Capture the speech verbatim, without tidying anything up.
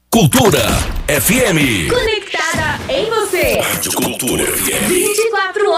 Cultura F M. Conectada em você. Rádio Cultura F M. vinte e quatro